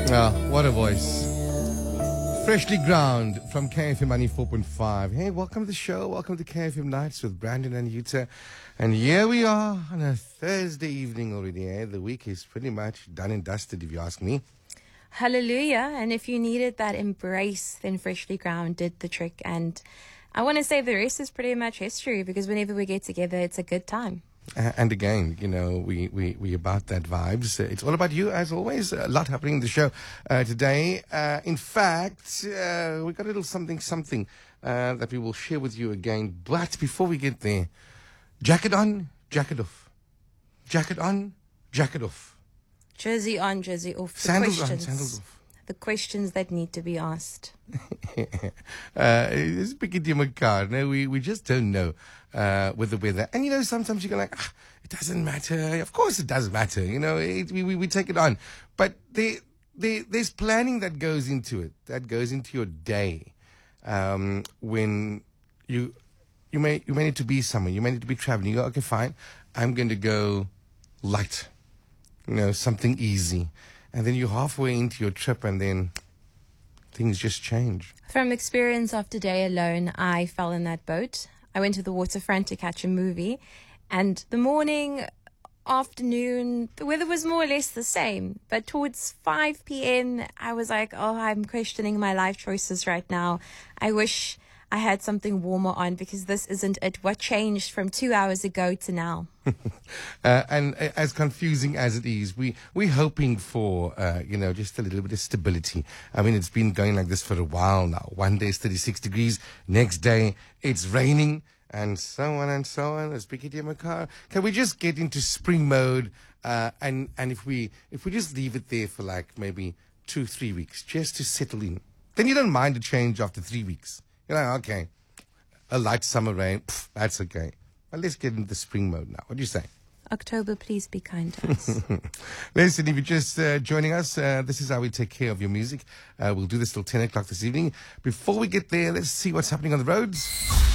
What a voice. Freshly ground from KFM 94.5. Hey, welcome to the show. Welcome to KFM Nights with Brandon and Yuta. And here we are on a Thursday evening already. The week is pretty much done and dusted, if you ask me. Hallelujah. And if you needed that embrace, then Freshly Ground did the trick. And I want to say the rest is pretty much history, because whenever we get together, it's a good time. And again, we about that vibes. It's all about you, as always. A lot happening in the show today. In fact, we got a little something that we will share with you again. But before we get there, jacket on, jacket off. Jacket on, jacket off. Jersey on, jersey off. Sandals on, sandals off. The questions that need to be asked. It's Piketty Mekar. No, we just don't know with the weather. And, sometimes you go like, it doesn't matter. Of course it does matter. We take it on. But there's planning that goes into it, that goes into your day. When you may need to be somewhere. You may need to be traveling. You go, okay, fine. I'm going to go light. Something easy. And then you're halfway into your trip and then things just change. From experience of today alone, I fell in that boat. I went to the waterfront to catch a movie. And the morning, afternoon, the weather was more or less the same. But towards 5 p.m., I was like, I'm questioning my life choices right now. I wish I had something warmer on, because this isn't it. What changed from 2 hours ago to now? And as confusing as it is, we're hoping for, just a little bit of stability. I mean, it's been going like this for a while now. One day it's 36 degrees. Next day it's raining, and so on and so on. Let's pick it in my car. Can we just get into spring mode? And if we just leave it there for like maybe 2-3 weeks, just to settle in, then you don't mind a change after 3 weeks. Okay, a light summer rain, that's okay. Well, let's get into spring mode now. What do you say? October, please be kind to us. Listen, if you're just joining us, this is how we take care of your music. We'll do this till 10 o'clock this evening. Before we get there, let's see what's happening on the roads.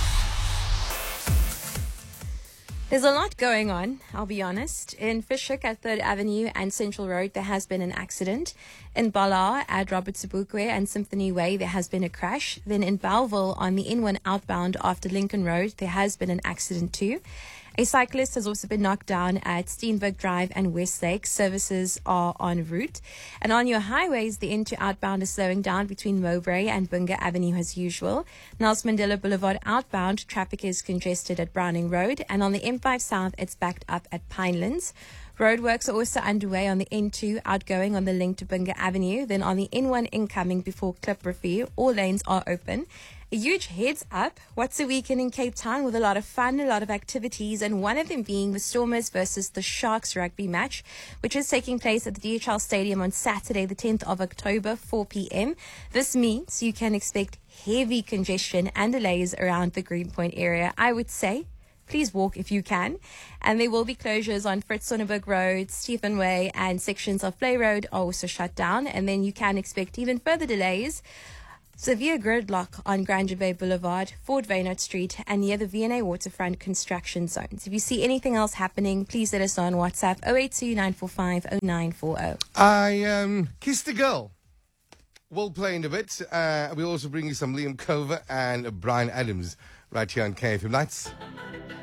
There's a lot going on, I'll be honest. In Fishhook at 3rd Avenue and Central Road, there has been an accident. In Bala at Robert Sobukwe and Symphony Way, there has been a crash. Then in Bellville on the N1 outbound after Lincoln Road, there has been an accident too. A cyclist has also been knocked down at Steenberg Drive and Westlake. Services are en route. And on your highways, the N2 outbound is slowing down between Mowbray and Bunga Avenue as usual. Nelson Mandela Boulevard outbound, traffic is congested at Browning Road. And on the M5 South, it's backed up at Pinelands. Roadworks are also underway on the N2 outgoing on the link to Bunga Avenue. Then on the N1 incoming before Klipprivier, all lanes are open. A huge heads up. What's a weekend in Cape Town with a lot of fun, a lot of activities, and one of them being the Stormers versus the Sharks rugby match, which is taking place at the DHL Stadium on Saturday, the 10th of October, 4 p.m. This means you can expect heavy congestion and delays around the Greenpoint area. I would say, please walk if you can. And there will be closures on Fritz Sonneberg Road, Stephen Way, and sections of Play Road are also shut down. And then you can expect even further delays. Severe gridlock on Grandeur Bay Boulevard, Fort Waynard Street, and near the V&A Waterfront construction zones. If you see anything else happening, please let us know on WhatsApp 082-945-0940. I Kissed a Girl. We'll play in a bit. We'll also bring you some Liam Cover and Brian Adams right here on KFM Nights.